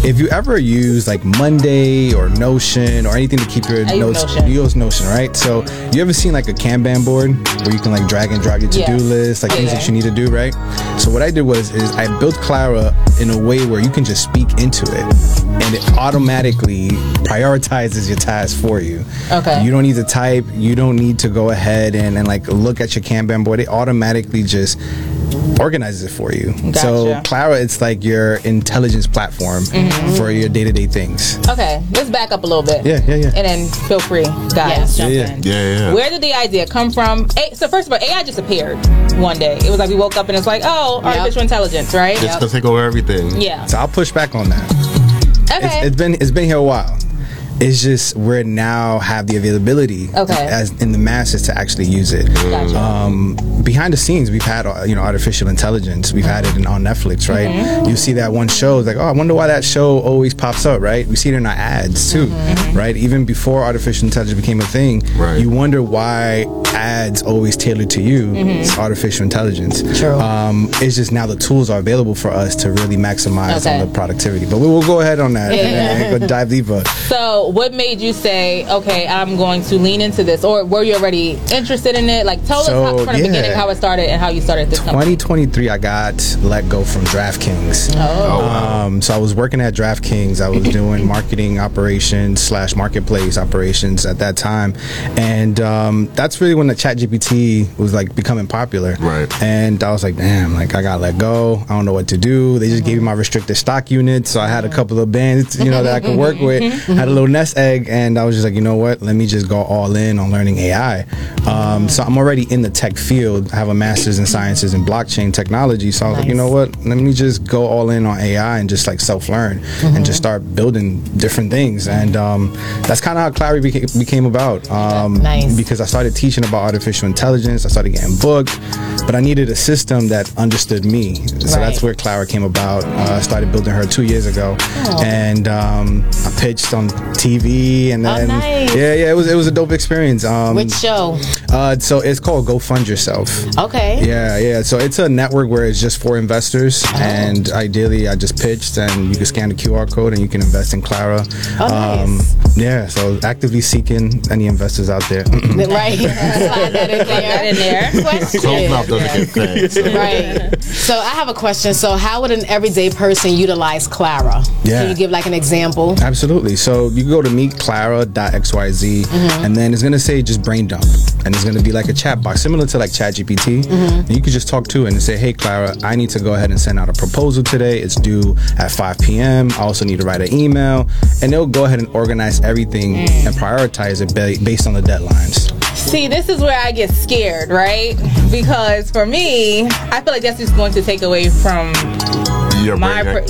if you ever use like Monday or Notion or anything to keep your notes, you use Notion, right? So you ever seen like a Kanban board where you can like drag and drop your to-do list, like things that you need to do, right? So what I did is I built Clara in a way where you can just speak into it and it automatically prioritizes your tasks for you. Okay. You don't need to type, you don't need to go ahead and like look at your Kanban board. It automatically just organizes it for you. Gotcha. So Clara, it's like your intelligence platform for your day-to-day things. Okay, let's back up a little bit. Yeah. And then feel free, guys, jump in. Yeah. Where did the idea come from? So first of all, AI just appeared one day. It was like we woke up and it's like, artificial intelligence, right? It's gonna take over everything. Yeah. So I'll push back on that. Okay. It's been here a while. It's just we now have the availability as in the masses to actually use it. Gotcha. Behind the scenes, we've had artificial intelligence. We've had it on Netflix, right? You see that one show, it's like, I wonder why that show always pops up, right? We see it in our ads too, right? Even before artificial intelligence became a thing, you wonder why ads always tailored to you. It's artificial intelligence. True. It's just now the tools are available for us to really maximize on the productivity. But we will go ahead on that and go dive deeper. So what made you say, okay, I'm going to lean into this? Or were you already interested in it? Like, tell us from the beginning how it started and how you started this company. 2023, I got let go from DraftKings. So I was working at DraftKings. I was doing marketing operations / marketplace operations at that time. And that's really when the ChatGPT was like becoming popular. Right. And I was like, damn, like I got let go. I don't know what to do. They just gave me my restricted stock units. So I had a couple of bands, that I could work with. Had a little nest egg, and I was just like, you know what? Let me just go all in on learning AI. So I'm already in the tech field. I have a master's in sciences and blockchain technology. So I was like, you know what? Let me just go all in on AI and just like self-learn and just start building different things. And that's kind of how Clara became about. Because I started teaching about artificial intelligence. I started getting booked, but I needed a system that understood me. So that's where Clara came about. I started building her 2 years ago, and I pitched on TV, and then it was a dope experience. Which show? So it's called Go Fund Yourself. Okay. Yeah. So it's a network where it's just for investors, and ideally I just pitched, and you can scan the QR code and you can invest in Clara. Nice. So actively seeking any investors out there. Right. Slide that in there. Closed mouth doesn't get fed. Right. So I have a question. So how would an everyday person utilize Clara? Can you give like an example? Absolutely. So you go to meetclara.xyz, and then it's going to say just brain dump. And it's going to be like a chat box, similar to like ChatGPT. And you can just talk to it and say, hey, Clara, I need to go ahead and send out a proposal today. It's due at 5 p.m. I also need to write an email. And they'll go ahead and organize everything and prioritize it based on the deadlines. See, this is where I get scared, right? Because for me, I feel like that's just going to take away from my brain,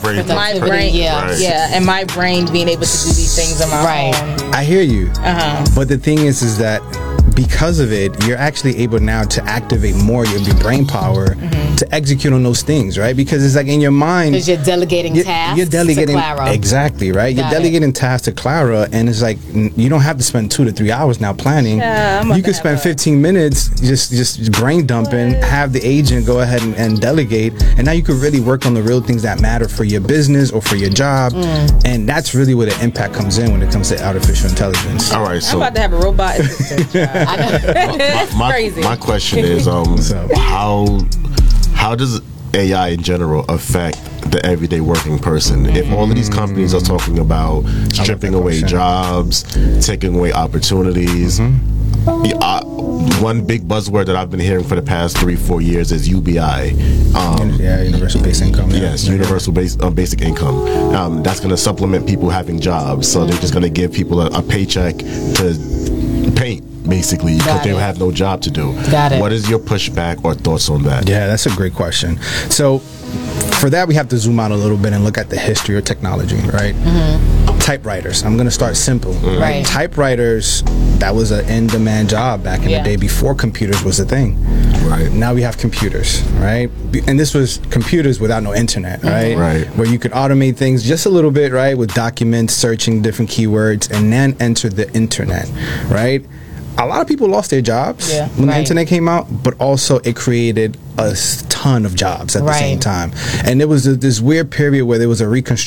and my brain being able to do these things on my own. I hear you. But the thing is that because of it, you're actually able now to activate more of your brain power to execute on those things, right? Because it's like in your mind, because you're delegating tasks. You're delegating to Clara. Exactly, right? You're delegating tasks to Clara, and it's like you don't have to spend 2 to 3 hours now planning. You could spend 15 minutes just brain dumping, have the agent go ahead and delegate, and now you could really work on the real things that matter for your business or for your job. And that's really where the impact comes in when it comes to artificial intelligence. All right, so I'm about to have a robot assistant. My question is, how does AI in general affect the everyday working person? If all of these companies are talking about stripping away jobs, taking away opportunities, one big buzzword that I've been hearing for the past 3-4 years is UBI. Universal basic income. Yes, universal basic income. That's going to supplement people having jobs. So they're just going to give people a paycheck to paint, basically, because they have no job to do. What is your pushback or thoughts on that? Yeah, that's a great question. So for that, we have to zoom out a little bit and look at the history of technology, right? Typewriters. I'm going to start simple. Right. Typewriters, that was an in-demand job back in the day before computers was a thing. Right. Now we have computers, right? And this was computers without no internet, right? Where you could automate things just a little bit, right? With documents, searching different keywords, and then enter the internet, right? A lot of people lost their jobs when the internet came out, but also it created a ton of jobs at the same time. And there was this weird period where there was a reconstruction